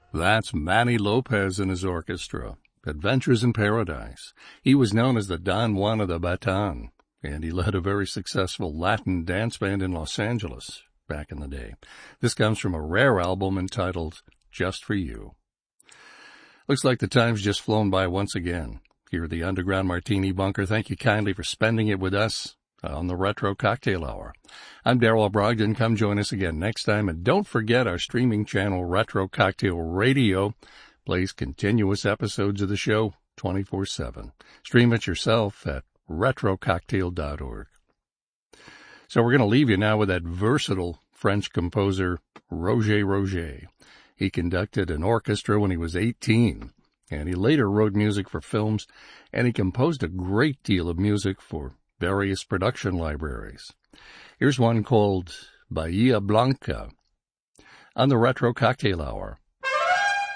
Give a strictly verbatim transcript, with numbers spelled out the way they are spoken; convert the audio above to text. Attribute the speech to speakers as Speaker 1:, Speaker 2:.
Speaker 1: That's Manny Lopez and his orchestra, Adventures in Paradise. He was known as the Don Juan of the Baton, and he led a very successful Latin dance band in Los Angeles back in the day. This comes from a rare album entitled Just for You. Looks like the time's just flown by once again. Here at the Underground Martini Bunker, thank you kindly for spending it with us on the Retro Cocktail Hour. I'm Darrell Brogdon. Come join us again next time. And don't forget our streaming channel, Retro Cocktail Radio, plays continuous episodes of the show twenty-four seven. Stream it yourself at retro cocktail dot org. So we're going to leave you now with that versatile French composer, Roger Roger. He conducted an orchestra when he was eighteen, and he later wrote music for films, and he composed a great deal of music for various production libraries. Here's one called Bahia Blanca on the Retro Cocktail Hour.